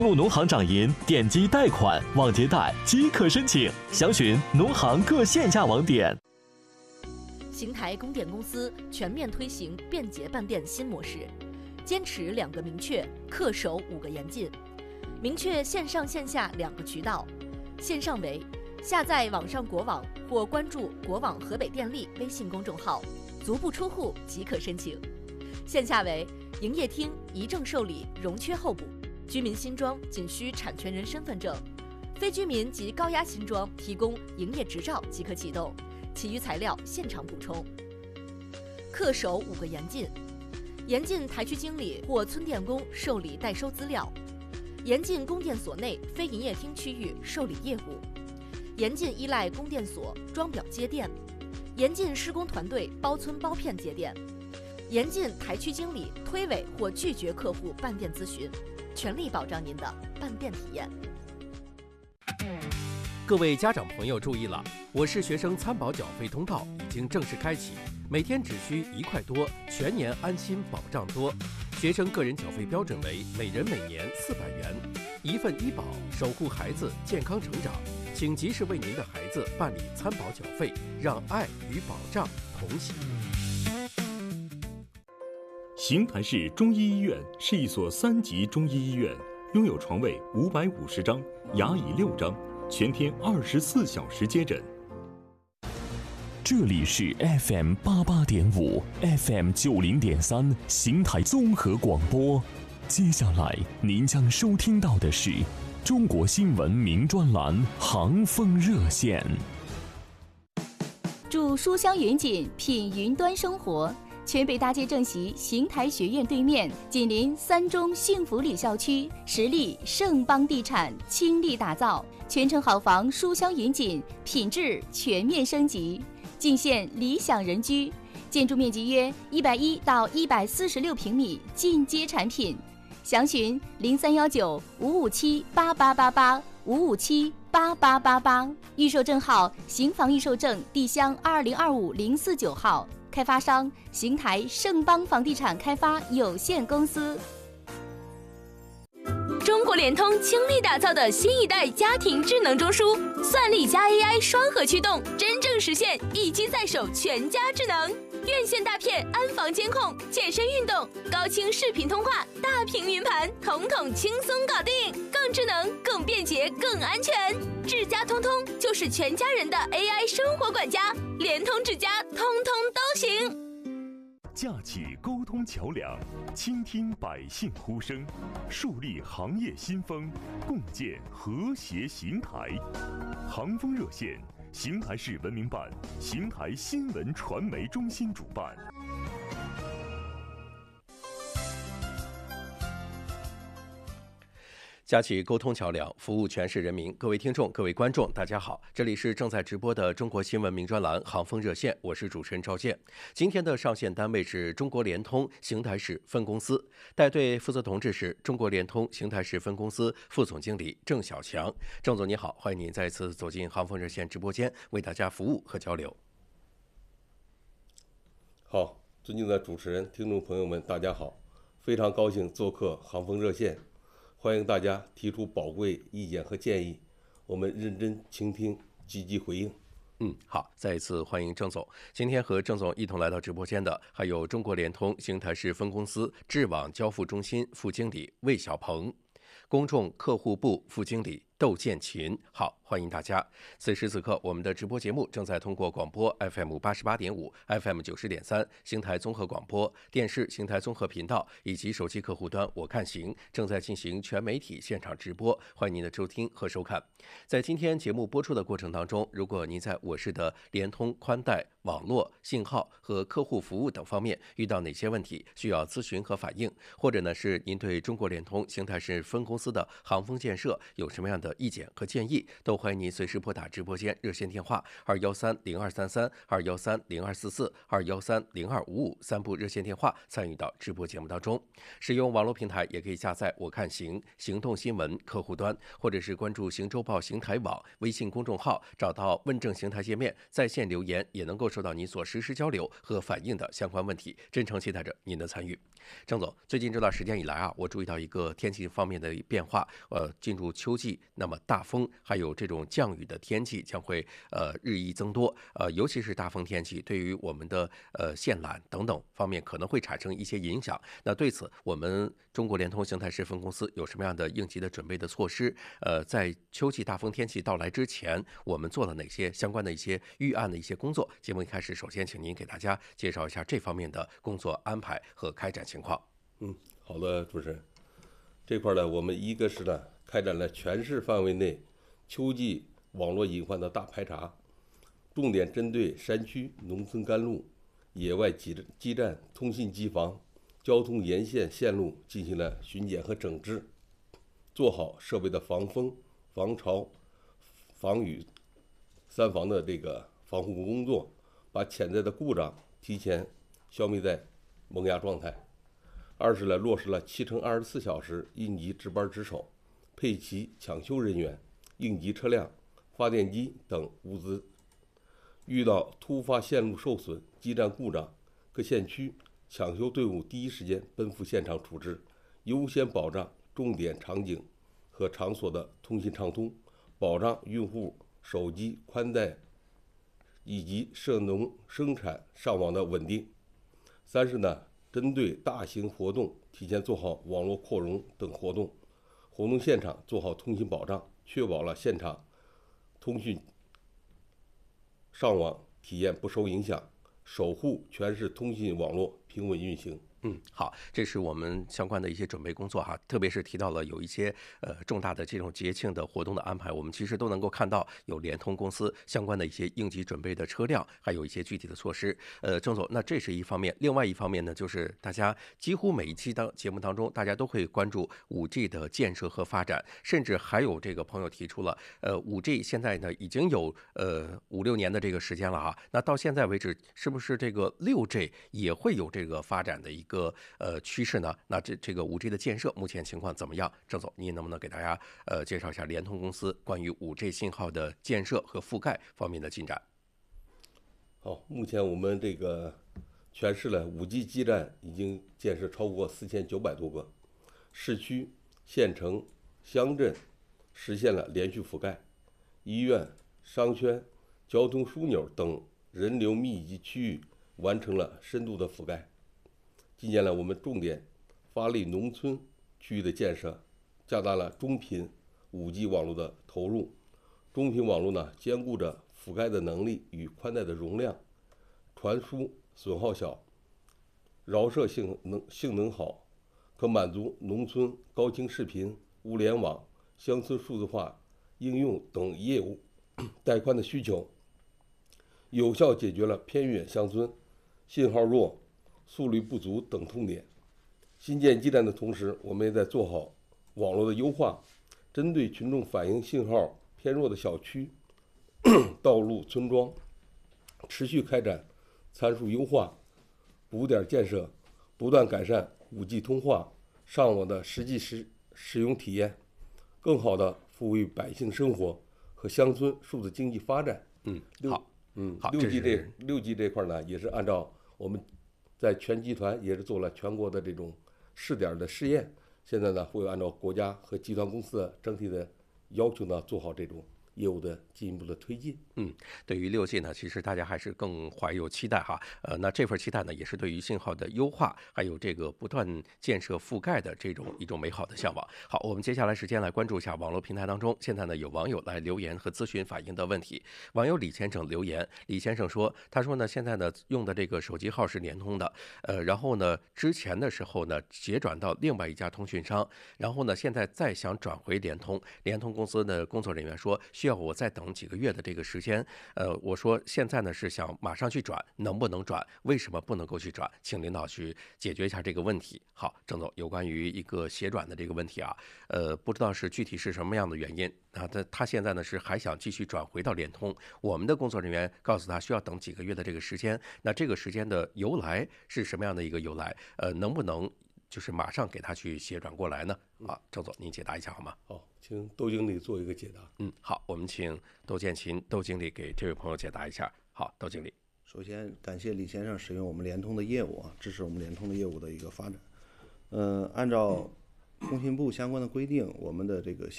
入农行掌银，点击贷款、网接贷即可申请，详询农行各线下网点。 邢台供电公司全面推行便捷办电新模式，坚持2个明确，恪守5个严禁。明确线上线下2个渠道，线上为下载网上国网或关注国网河北电力微信公众号，足不出户即可申请；线下为营业厅一证受理，容缺候补。居民新装仅需产权人身份证，非居民及高压新装提供营业执照即可启动，其余材料现场补充。恪守5个严禁：严禁台区经理或村电工受理代收资料，严禁供电所内非营业厅区域受理业务，严禁依赖供电所装表接电，严禁施工团队包村包片接电，严禁台区经理推诿或拒绝客户办电咨询，全力保障您的办电体验。 各位家长朋友注意了，我市学生参保缴费通道已经正式开启，每天只需1块多，全年安心保障多。学生个人缴费标准为每人每年400元，一份医保，守护孩子健康成长。请及时为您的孩子办理参保缴费，让爱与保障同行。 邢台市中医医院是一所3级中医医院，拥有床位550张，牙椅6张，全天24小时接诊。 这里是 FM 88.5 FM 90.3邢台综合广播。接下来您将收听到的是中国新闻名专栏航风热线。 住书香云锦，品云端生活。全北大街正席邢台学院对面，紧邻3中幸福里校区，实力盛邦地产倾力打造，全城好房书香云锦，品质全面升级，尽现理想人居。建筑面积约110到146平米，进阶产品。详询0319-557-8888 557-8888，预售证号邢房预售证地乡2025-049号，开发商邢台盛邦房地产开发有限公司。 中国联通倾力打造的新一代家庭智能中枢，算力加 AI 双核驱动，真正实现一机在手全家智能。院线大片安防监控、健身运动、高清视频通话、大屏云盘，统统轻松搞定，更智能、更便捷、更安全。智家通通就是全家人的 AI 生活管家，联通智家通通都行。 架起沟通桥梁，倾听百姓呼声，树立行业新风，共建和谐邢台。航风热线，邢台市文明办、邢台新闻传媒中心主办。 架起沟通桥梁，服务全市人民。各位听众、各位观众，大家好，这里是正在直播的中国新闻名专栏航风热线，我是主持人赵健。今天的上线单位是中国联通邢台市分公司，带队负责同志是中国联通邢台市分公司副总经理郑小强。郑总你好，欢迎您再次走进航风热线直播间，为大家服务和交流。 好，尊敬的主持人、听众朋友们，大家好，非常高兴做客航风热线。欢迎大家提出宝贵意见和建议，我们认真倾听，积极回应。 好，再一次欢迎郑总。今天和郑总一同来到直播间的还有中国联通邢台市分公司智网交付中心副经理魏小鹏，公众客户部副经理窦建琴。好，欢迎大家。此时此刻，我们的直播节目正在通过广播 FM 88.5、FM 90.3、邢台综合广播电视邢台综合频道以及手机客户端我看行正在进行全媒体现场直播，欢迎您的收听和收看。在今天节目播出的过程当中，如果您在我市的联通宽带、网络、信号和客户服务等方面遇到哪些问题需要咨询和反映，或者呢是您对中国联通邢台市分公司的航风建设有什么样的的意见和建议，都欢迎您随时拨打直播间热线电话213-0233、213-0244、213-0255三部热线电话参与到直播节目当中。使用网络平台也可以下载我看行行动新闻客户端，或者是关注行周报行台网微信公众号，找到问政行台界面，在线留言也能够收到你所实时交流和反映的相关问题，真诚期待着您的参与。郑总，最近这段时间以来啊，我注意到一个天气方面的变化，进入秋季，那么大风还有这种降雨的天气将会日益增多，尤其是大风天气对于我们的线缆等等方面可能会产生一些影响。那对此，我们中国联通邢台市分公司有什么样的应急的准备的措施？在秋季大风天气到来之前，我们做了哪些相关的一些预案的一些工作？节目一开始，首先请您给大家介绍一下这方面的工作安排和开展情况。 好的，主持人。这块呢，我们一个是呢开展了全市范围内秋季网络隐患的大排查，重点针对山区、农村干路、野外基站、通信机房、交通沿线线路进行了巡检和整治，做好设备的防风、防潮、防雨三防的这个防护工作，把潜在的故障提前消灭在萌芽状态。二是呢，落实了7×24小时应急值班值守，配齐抢修人员、应急车辆、发电机等物资。遇到突发线路受损、基站故障，各县区抢修队伍第一时间奔赴现场处置，优先保障重点场景和场所的通信畅通，保障用户手机、宽带以及涉农生产上网的稳定。三是呢，针对大型活动提前做好网络扩容等活动现场做好通信保障，确保了现场通讯上网体验不受影响，守护全市通信网络平稳运行。 好，这是我们相关的一些准备工作哈，特别是提到了有一些重大的这种节庆的活动的安排，我们其实都能够看到有联通公司相关的一些应急准备的车辆，还有一些具体的措施。郑总，那这是一方面，另外一方面呢，就是大家几乎每一期的节目当中，大家都会关注 5G 的建设和发展，甚至还有这个朋友提出了，5G 现在呢已经有5-6年的这个时间了哈，那到现在为止，是不是这个6G 也会有这个发展的一个趋势呢？那这个 5G 的建设目前情况怎么样？郑总，您能不能给大家介绍一下联通公司关于 5G 信号的建设和覆盖方面的进展？ 好，目前我们这个全市的 5G 基站已经建设超过4900多个，市区、县城、乡镇实现了连续覆盖，医院、商圈、交通枢纽等人流密集区域完成了深度的覆盖。近年来，我们重点发力农村区域的建设，加大了中频 5G 网络的投入。中频网络呢，兼顾着覆盖的能力与宽带的容量，传输损耗小，绕射性能好，可满足农村高清视频、物联网、乡村数字化应用等业务带宽的需求，有效解决了偏远乡村信号弱、速率不足等痛点。新建基站的同时，我们也在做好网络的优化，针对群众反映信号偏弱的小区、道路、村庄，持续开展参数优化、补点建设，不断改善 5G 通话上网的实际使用体验，更好地服务百姓生活和乡村数字经济发展。 好 ，6G 这块呢，也是按照我们在全集团也是做了全国的这种试点的试验，现在呢会按照国家和集团公司的整体的要求呢，做好这种业务的进一步的推进。 对于6G 呢，其实大家还是更怀有期待哈。那这份期待呢，也是对于信号的优化，还有这个不断建设覆盖的一种美好的向往。好，我们接下来时间来关注一下网络平台当中，现在呢有网友来留言和咨询反映的问题。网友李先生留言，李先生说，他说呢，现在呢用的这个手机号是联通的，然后呢之前的时候呢结转到另外一家通讯商，然后呢现在再想转回联通，联通公司的工作人员说需要我再等几个月的这个时间。我说现在呢是想马上去转，能不能转？为什么不能够去转？请领导去解决一下这个问题。好，郑总，有关于一个协转的这个问题啊，不知道是具体是什么样的原因啊？他现在呢是还想继续转回到联通，我们的工作人员告诉他需要等几个月的这个时间。那这个时间的由来是什么样的一个由来？能不能就是马上给他去协转过来呢？啊，郑总，您解答一下好吗？ 好，请窦经理做一个解答。 好，我们请窦建琴窦经理给这位朋友解答一下。好，窦经理。 首先感谢李先生使用我们联通的业务啊，支持我们联通的业务的一个发展。按照工信部相关的规定，我们的这个协